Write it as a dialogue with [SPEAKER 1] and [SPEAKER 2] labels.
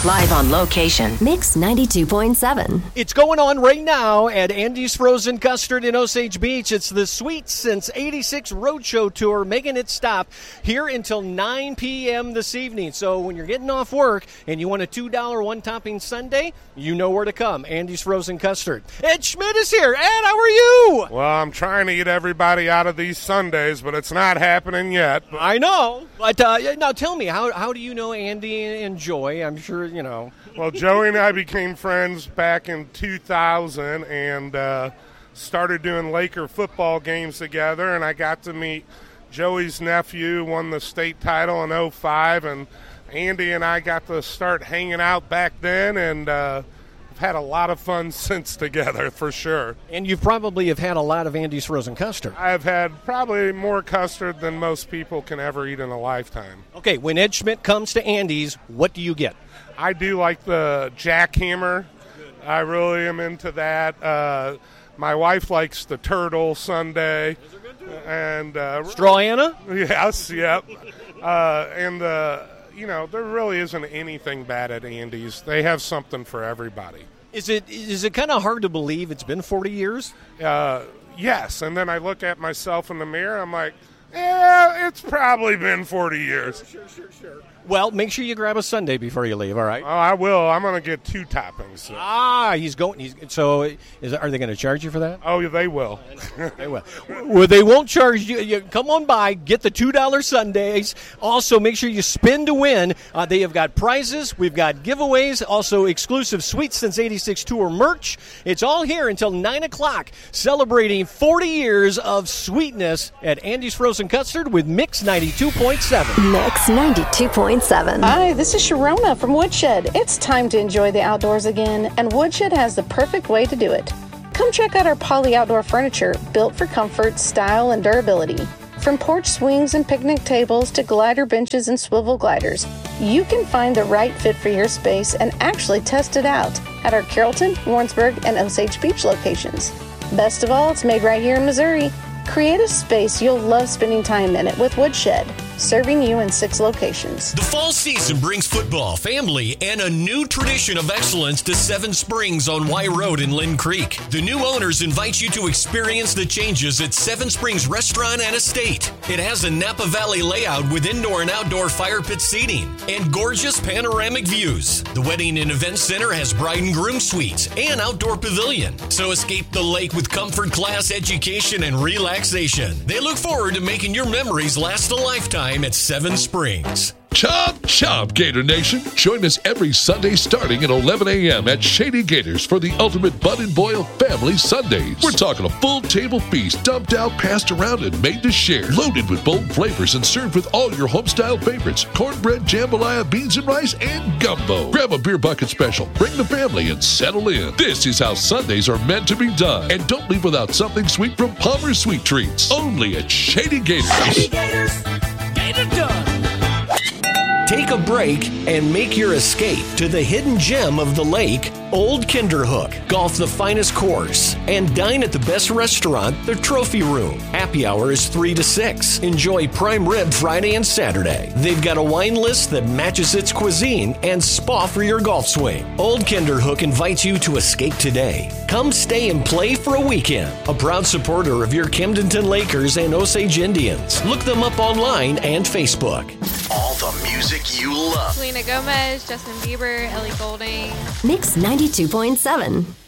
[SPEAKER 1] Live on location.
[SPEAKER 2] Mix 92.7.
[SPEAKER 3] It's going on right now at Andy's Frozen Custard in Osage Beach. It's the Sweet Since 86 Roadshow Tour, making it stop here until 9 p.m. this evening. So when you're getting off work and you want a $2 one-topping sundae, you know where to come. Andy's Frozen Custard. Ed Schmidt is here. Ed, how are you?
[SPEAKER 4] Well, I'm trying to get everybody out of these sundaes, but it's not happening yet.
[SPEAKER 3] I know. But now tell me, how do you know Andy and Joy? I'm sure, you know.
[SPEAKER 4] Well, Joey and I became friends back in 2000 and started doing Laker football games together, and I got to meet Joey's nephew, won the state title in 2005, and Andy and I got to start hanging out back then, and I've had a lot of fun since together, for sure.
[SPEAKER 3] And you probably have had a lot of Andy's Frozen Custard.
[SPEAKER 4] I've had probably more custard than most people can ever eat in a lifetime.
[SPEAKER 3] Okay, when Ed Schmidt comes to Andy's, what do you get?
[SPEAKER 4] I do like the jackhammer. I really am into that. My wife likes the turtle sundae. And
[SPEAKER 3] Straw Anna?
[SPEAKER 4] Yes, yep. And there really isn't anything bad at Andy's. They have something for everybody.
[SPEAKER 3] Is it kind of hard to believe it's been 40 years?
[SPEAKER 4] Yes, and then I look at myself in the mirror, I'm like, yeah, it's probably been 40 years.
[SPEAKER 3] Sure. Well, make sure you grab a sundae before you leave, all right?
[SPEAKER 4] Oh, I will. I'm going to get 2 toppings. So.
[SPEAKER 3] Are they going to charge you for that?
[SPEAKER 4] Oh, they will.
[SPEAKER 3] They will. Well, they won't charge you. Come on by, get the $2 sundaes. Also, make sure you spin to win. They have got prizes. We've got giveaways. Also, exclusive Sweet Since 86 Tour merch. It's all here until 9 o'clock, celebrating 40 years of sweetness at Andy's Frozen Custard with Mix 92.7.
[SPEAKER 2] Mix 92.7.
[SPEAKER 5] Hi, this is Sharona from Woodshed. It's time to enjoy the outdoors again, and Woodshed has the perfect way to do it. Come check out our Poly Outdoor furniture, built for comfort, style, and durability. From porch swings and picnic tables to glider benches and swivel gliders, you can find the right fit for your space and actually test it out at our Carrollton, Warrensburg, and Osage Beach locations. Best of all, it's made right here in Missouri. Create a space you'll love spending time in it with Woodshed, serving you in 6 locations.
[SPEAKER 6] The fall season brings football, family, and a new tradition of excellence to Seven Springs on Y Road in Lynn Creek. The new owners invite you to experience the changes at Seven Springs Restaurant and Estate. It has a Napa Valley layout with indoor and outdoor fire pit seating and gorgeous panoramic views. The Wedding and Event Center has bride and groom suites and outdoor pavilion. So escape the lake with comfort, class, education, and relaxation. They look forward to making your memories last a lifetime at Seven Springs.
[SPEAKER 7] Chop, chop, Gator Nation. Join us every Sunday starting at 11 a.m. at Shady Gators for the ultimate Bud and Boyle Family Sundays. We're talking a full table feast, dumped out, passed around, and made to share. Loaded with bold flavors and served with all your home-style favorites. Cornbread, jambalaya, beans and rice, and gumbo. Grab a beer bucket special, bring the family, and settle in. This is how Sundays are meant to be done. And don't leave without something sweet from Palmer's Sweet Treats. Only at Shady Gators.
[SPEAKER 6] Shady Gators, get it done. Take a break and make your escape to the hidden gem of the lake, Old Kinderhook. Golf the finest course and dine at the best restaurant, the Trophy Room. Happy hour is 3 to 6. Enjoy prime rib Friday and Saturday. They've got a wine list that matches its cuisine and spa for your golf swing. Old Kinderhook invites you to escape today. Come stay and play for a weekend. A proud supporter of your Camdenton Lakers and Osage Indians. Look them up online and Facebook.
[SPEAKER 8] All the music you love.
[SPEAKER 9] Selena Gomez, Justin Bieber, Ellie Goulding.
[SPEAKER 2] Mix 92.7.